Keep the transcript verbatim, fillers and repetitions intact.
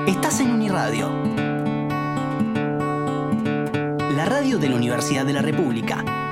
Estás en Uniradio, la radio de la Universidad de la República.